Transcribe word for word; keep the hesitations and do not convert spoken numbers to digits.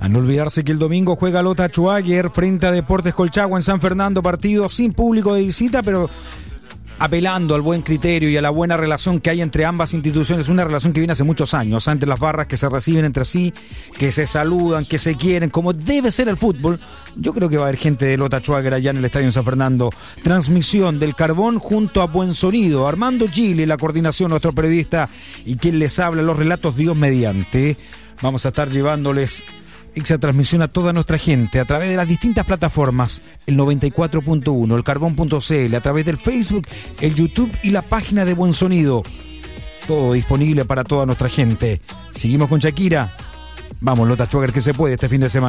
No olvidarse que el domingo juega Lota Schwager frente a Deportes Colchagua en San Fernando, partido sin público de visita, pero apelando al buen criterio y a la buena relación que hay entre ambas instituciones, una relación que viene hace muchos años, entre las barras que se reciben entre sí, que se saludan, que se quieren, como debe ser el fútbol. Yo creo que va a haber gente de Lota Schwager allá en el Estadio San Fernando. Transmisión del Carbón junto a Buen Sonido. Armando Gili, la coordinación, nuestro periodista, y quien les habla, los relatos Dios mediante. Vamos a estar llevándoles esa transmisión a toda nuestra gente a través de las distintas plataformas, el noventa y cuatro punto uno, el carbón punto c l, a través del Facebook, el YouTube y la página de Buen Sonido. Todo disponible para toda nuestra gente. Seguimos con Shakira. Vamos, Lota Schwager, que se puede este fin de semana.